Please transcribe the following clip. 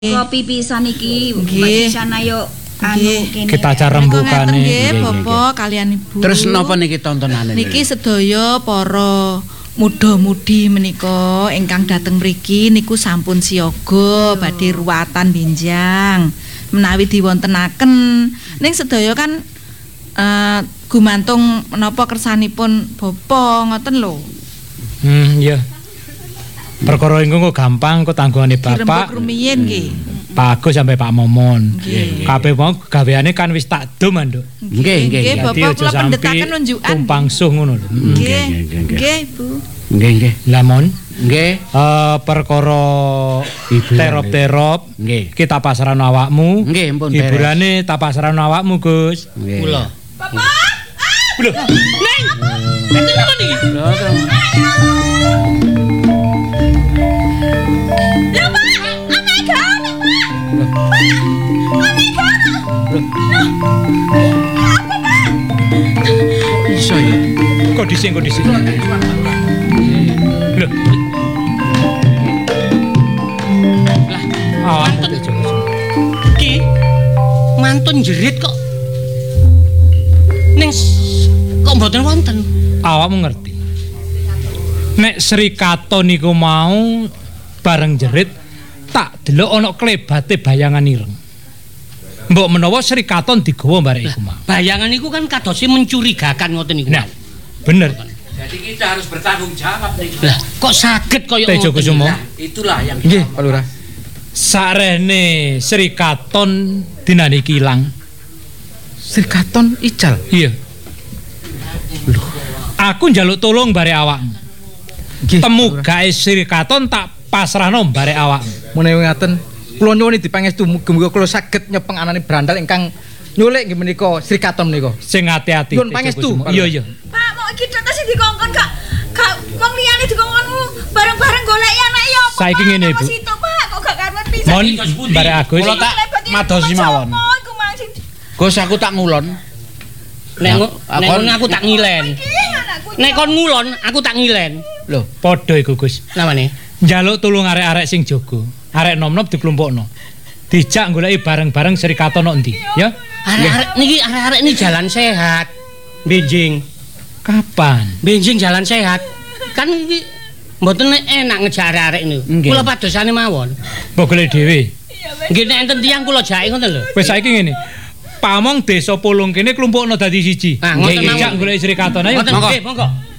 Kopi pisan iki, Mbak Cisana yo anu kene. Kita cara rembukane nggih Bapak kalian Ibu. Terus napa niki tontonane? Niki sedaya para muda-mudi menika ingkang dateng mriki niku sampun siaga badhe ruwatan benjang. Menawi diwontenaken ning sedaya kan gumantung menapa kersanipun Bapak ngoten lho. Iya. Perkara iku kok gampang kok tanggungane Bapak. Dirembuk rumiyin nggih. Pak Agus sampai Pak Momon. Nggih. Kabeh wong gaweane kan wis tak dom, Nduk. Nggih, nggih. Nggih, Bapak kula pendhetaken nunjukan. Tumpang suh ngono lho. Nggih. Nggih, Bu. Nggih, nggih. Lah mon, Nggih. perkara terop-terop Nggih. kita pasrahno awakmu. Nggih, ampun beres. Hiburane tak pasrahno awakmu, Gus. Nggih. Kula. Bapak! Lho, Neng! Itu apa nih? Lho, to. Ya, Pak! Omega! Pak! Omega! Iso ya. kok dhisik. Lho. Lah, awakmu Ki mantun jerit kok ning kok mboten wonten. awakmu ngerti. Nek Sri Katon niku mau bareng jerit tak delok ana klebate bayangan ireng. Mbok menawa Sri Katon digawa barek iku mau. Bayangan iku kan kadose mencurigakan ngoten niku. Nah, bener. Jadi kita harus bertanggung jawab nih. Lah, kok saged kaya Tejo Kusumo. Itulah yang Nggih, Pak Lurah. Sarene Sri Katon dinane iki ilang. Sri Katon ical. Iya. Loh, aku njaluk tolong barek awakmu. Nggih. Temu gawe Sri Katon tak pasrahno barek awakmu. Menawi ngaten kula nyuwun dipangestu muga-muga kula saged nyepeng anane brandal ingkang nyulik nggih menika Sri Katon menika. Sing ati-ati. Nyuwun pangestu. Iya. Pak, mau iki tok sing dikongkon gak wong liyane dikongkon bareng-bareng goleki anake ya apa? Saiki ngene, Bu. Situ, Pak, kok gak karuan pisan. Mon barek Agus. Kula tak madosi mawon. Iku mang sing Gus aku tak ngulon. Nek aku tak ngilen. Nek kon ngulon aku tak ngilen. Lho, Padha iku Gus. Namane? Njaluk tulung arek-arek sing jaga. Arek nom-nom dikelompokno. Dijak goleki bareng-bareng Sri Katon nok endi, ya? Arek-arek ini jalan sehat. Benjing. Kapan? Benjing jalan sehat. Kan iki mboten enak ngejak arek-arek niku. Nggih. Kula padosane mawon. Mbok golek dhewe. Nggih nek enten tiyang kula jake ngoten lho. Wis saiki ngene. Pamong desa Pulung kene kelompokno dadi siji. Ah, ngoten Dijak mawon. golek Sri Katon ayo. Ngoten nggih, monggo.